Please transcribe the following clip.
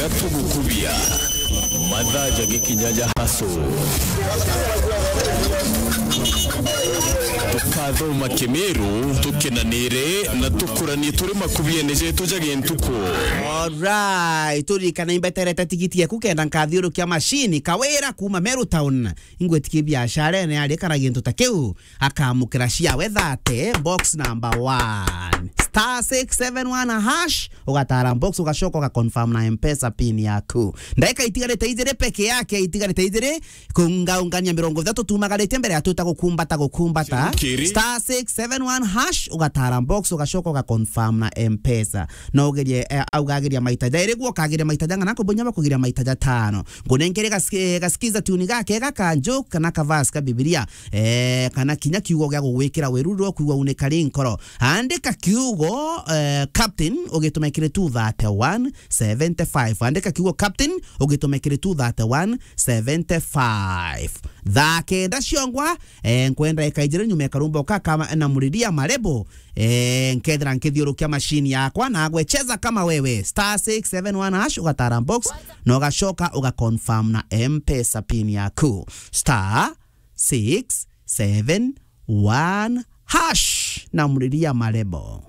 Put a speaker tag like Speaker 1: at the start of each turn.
Speaker 1: tugukubia madhaja gikinyaja haso tukathoma Kimiru tukinanire na tukuranie turi makubie nije tujage ntuko.
Speaker 2: Alright, turi kana imbeterete tigiti yaku kenda nkathiuru kia machine kawira kuma Meru Town ingwetiki biashara ne ari kana gintu takeu akamukira ciawe thate box number 1 *671 hash ugatara box ugashoka ka confirm na M-Pesa pin yaku ndaika itigarete izire peke yake itigarete izire kungaungania 30 tumagarete mbere atuta gukumbata *671 hash ugatara box ugashoka ka confirm na M-Pesa no gerie augagiria maita daire gwo kagiria maita danga nako bonya bakugiria maita 5 ngonengere gaskiza tuni gake gakanjo kana kavaska Biblia kana kinya kiugo gya gwikira weruru kuwa unekari nkoro andika kiugo captain ugitumekire 23175 andika kiugo captain ugitumekire 23175 thake ndashongwa nkwenda ikaijire nyume karumba kama na muridia marebo nkedra nkethiurukia machine yakwa na gwecheza kama wewe *671 hash ugatara box no ugashoka ugaconfirm na M-Pesa pin yaku *671 hash na muridia marebo.